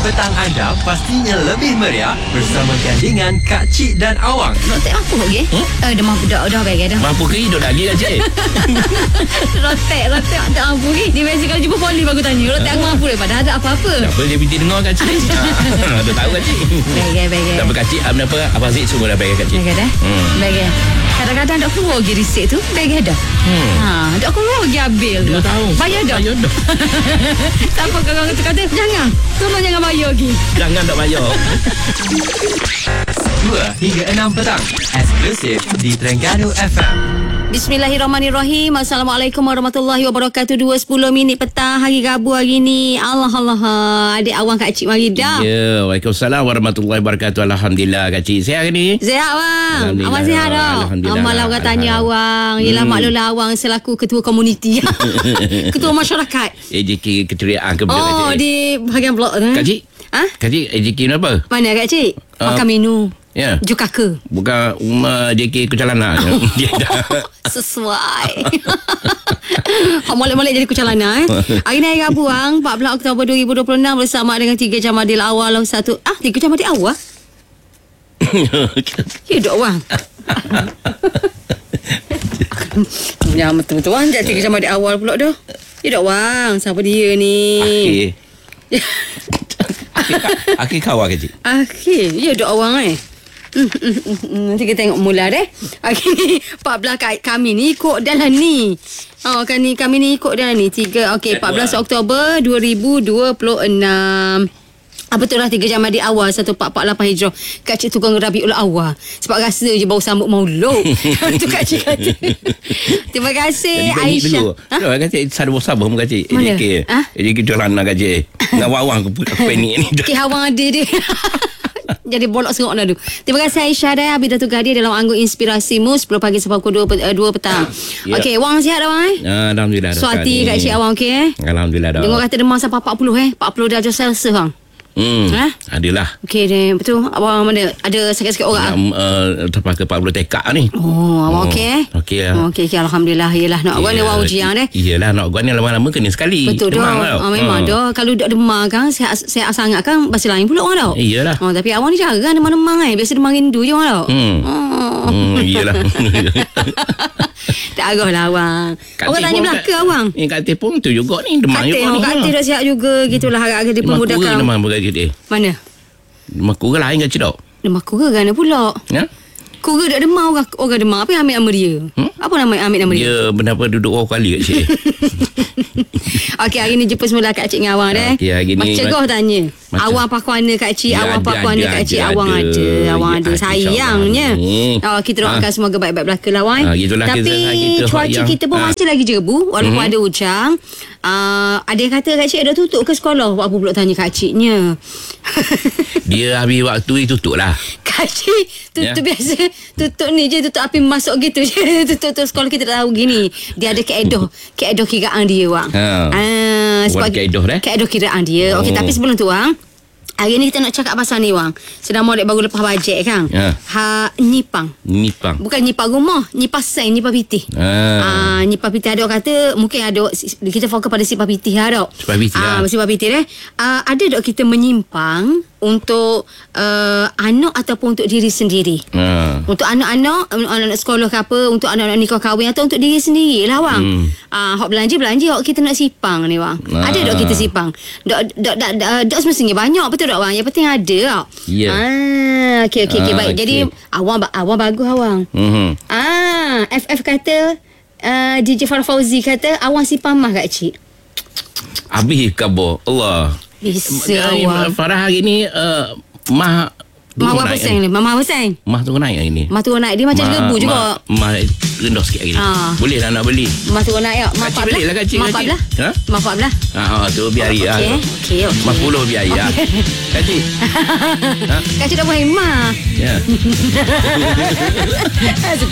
petang anda pastinya lebih meriah bersama gandingan Kak Cik dan Awang. Nak tak apa lagi? Demam budak dah bagi dah. Mampu ke hidup lagi Kak Cik? Rotek tak mampu lagi. Dia biasa kalau jumpa poli baru tanya. Rotek aku mampu daripada ada apa-apa. Tak apa, dia pergi dengar Kak Cik. Ada tahu Kak Cik. Bagi. Tak apa Kak Cik, apa Abang Zik semua dah bagi Kak Cik. Bagi dah. Bagi. Kadang-kadang tak keluar lagi resip tu. Bagi dah. Tak keluar lagi ambil tu. Tahu. Bayar dah. Siapa kau kata jangan. Tolong jangan bayar lagi. Jangan tak bayar. 2 hingga 6 petang. Eksklusif di Terengganu FM. Bismillahirrahmanirrahim. Assalamualaikum warahmatullahi wabarakatuh. 2:10 petang hari Rabu hari ni. Allah. Adik Awang Kak Cik mari dah. Ya, Waalaikumsalam warahmatullahi wabarakatuh. Alhamdulillah Kak Cik. Sihat hari ni? Sihat Awang. Awang sihat dah. Alhamdulillah. Amalah orang tanya Awang. Yelah maklumlah Awang selaku ketua komuniti. Ketua masyarakat. AJK Keceriaan ke betul Kak Cik? Di bahagian blok tu. Kak Cik? Kak Cik AJK ni apa? Mana Kak Cik? Makan menu. Ya. Jukaka. Bukan rumah JK Kucalana. Dia dah. Sesuai. Molek-molek jadi kucalana Hari ni hari Rabu 14 Oktober 2026 bersama dengan 3 jam adil awal 3 jam adil awal. Ya dok Wang. Ya betul-betul Wang. 3 jam adil awal pula dah. Ya dok Wang. Siapa dia ni? Akhir kawan Kak Cik. Akhir. Ya dok Wang nanti kita tengok mula deh. Okey, 14 kami ni ikut dalam ni. Kami ni ikut dalam ni. 14 Oktober 2026. Betul lah 3 jam adik awal 1448 Hijrah. Kak Cik tukang Rabiul Awal. Sebab rasa je bau sambut maulud. Itu Kak Cik kata. Terima kasih Aisyah. Kak Cik sabar-sabar Kak Cik. Mana? AJK Kucalana Kak Cik. Dengan Awang aku panik ni. Awang ada dia. Jadi bolok serok dah tu. Terima kasih Aisyah dah. Habis Datuk Gadir dalam anggun Inspirasimu 10 pagi sampai pukul 2 petang. Ya. Okey, Wang sihat dah Wang Alhamdulillah. Suati Kak Cik Awang okey Alhamdulillah dah. Dengar kata demam sampai 40 40 darjah Celsius Wang. Adalah. Okey deh. Betul. Abang mana? Ada sikit-sikit orang terpakai 40 tekak ni. Abang okey? Okey lah. Okey, Alhamdulillah. Yelah nak orang ni wang ujian deh. Yelah nak orang ni lama-lama kena sekali. Betul dah. Memang dah. Kalau duduk demam kan Sehat sangat kan Bahasa lain pula orang tau. Iyalah. Tapi awang ni jarang demam-demam kan. Biasa demam rindu je orang tau. Iyalah. Tak arah lah awang. Orang tanya belaka awang. Kat Tepung tu juga ni demam juga ni. Kat Tepung dah sihat juga. Gitulah harap-harap dia pemudahkan. Demam berapa dia? Mana? Demam kurang lain Kak Cik tak? Demam kurang kan pula. Ya? Kurang tak demam orang demam. Apa yang ambil nama dia? Apa ambil nama dia? Dia benar-benar duduk orang kali Kak Cik. Okey, hari ni jumpa semula Kak Cik dengan Awang deh. Okey, hari ni Cergah tanya. Awang pakuana Kak Cik, Awang pakuana Kak Cik. Awang ada. Sayangnya. Kita doakan semoga baik-baik belaka lah Awang. Tapi cuaca kita pun masih lagi jebu walaupun ada hujan. Ada yang kata Kak Cik dah tutup ke sekolah? Apa pula tanya Kak Ciknya? Dia habis waktu ni tutup lah. Kak Cik tutup biasa. Tutup ni je, tutup api masuk gitu je. Tutup sekolah kita tak tahu gini. Dia ada keedoh kiraan dia Wang. Sebab keedoh kiraan dia. Okey, tapi sebelum tu Wang, hari ni kita nak cakap pasal ni Wang. Sedang modek baru lepas bajet kan. Nyipang. Bukan nyipang rumah, nyipang seng, nyipang pitih. Nyipang pitih ada orang kata mungkin ada kita fokus pada sipang pitih lah dok. Sipang pitih ada dok kita menyimpang untuk anak ataupun untuk diri sendiri. Untuk anak-anak sekolah ke apa, untuk anak-anak nikah kahwin atau untuk diri sendiri lah Wang. Hak belanja hak kita nak sipang ni Wang. Ada dok kita sipang. Dok semestinya banyak betul dok Wang. Yang penting ada tau. Okey baik. Jadi awang bagus awang. FF kata DJ Farah Fauzi kata awang sipang mah Kak Cik. Habis khabar Allah. Bisa awang. Farah hari ni Mah berapa persen ni? Mah persen? Mah turun naik hari ni. Mah turun naik. Dia macam gebu juga. Mah rendah sikit hari ni. Boleh lah nak beli. Mah turun naik tak? Mah 14? Beli lah Kak Cik. Mah 14? Mah 14? Tu biar hari lah. Okey. Mah 10 biar hari lah. Kak Cik. Kak Cik dah buat mah. Ya.